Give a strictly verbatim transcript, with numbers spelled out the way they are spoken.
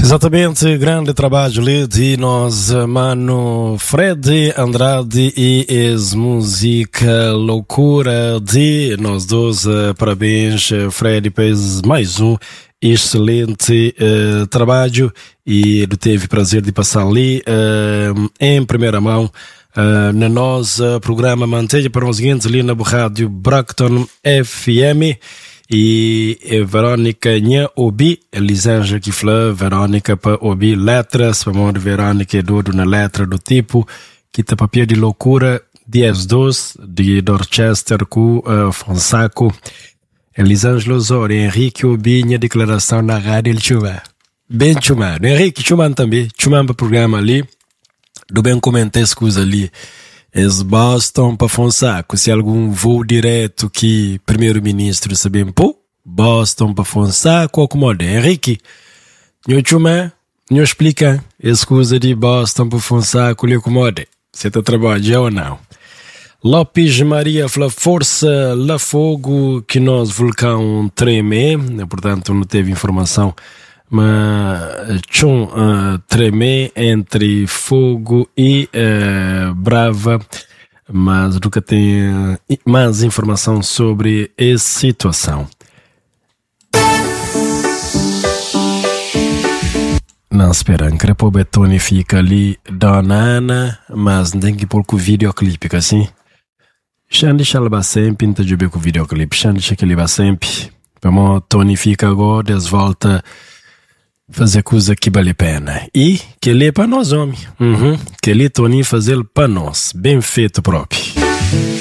Exatamente, grande trabalho ali de nós, mano Fred Andrade e ex-música Loucura de nós dois. Parabéns, Fred, fez mais um excelente uh, trabalho e ele teve prazer de passar ali uh, em primeira mão uh, no nosso programa Mantenha para os seguintes ali na rádio Bracton F M. E Verônica Nha Obi, Elisângela que falou, Verônica para ouvir letras, para mão de Verônica Eduardo na letra do tipo que tá papel de loucura, dez dois de Dorchester com uh, Fonsaco. Elisângela Osório, Henrique Obi, minha declaração na rádio ele chuma. Bem chumado. Henrique chumando também, chumando para o programa ali, do bem comentar as coisas ali. Eles bastam para Fonsaco, se algum voo direto que primeiro-ministro sabem, pô, bastam para Fonsaco, acomoda. Henrique, não chuma, não explica, as coisas de bastam para Fonsaco, lhe acomoda. Você está trabalhando ou não? Lopes Maria fala, força lá fogo que nós vulcão treme, portanto não teve informação, mas tchum uh, treme entre fogo e uh, brava, mas nunca tem uh, mais informação sobre essa situação. Não, espera, não creio que o Betone fica ali danana, mas não tem que pôr com o videoclipe, assim. Xande xalba sempre, não tem com o videoclipe, xande xalba sempre. Vamos, Tony fica agora, desvolta fazer coisa que vale a pena. E que ele é para nós, homem. Uhum. Que ele, Tony, fazer para nós. Bem feito próprio.